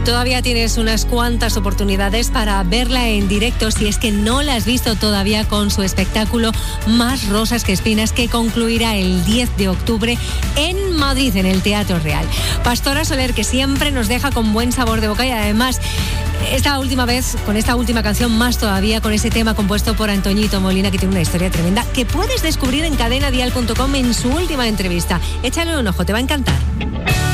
Todavía tienes unas cuantas oportunidades para verla en directo si es que no la has visto todavía con su espectáculo Más rosas que espinas, que concluirá el 10 de octubre en Madrid, en el Teatro Real. Pastora Soler, que siempre nos deja con buen sabor de boca, y además esta última vez, con esta última canción, más todavía con ese tema compuesto por Antoñito Molina, que tiene una historia tremenda, que puedes descubrir en cadenadial.com en su última entrevista. Échale un ojo, te va a encantar.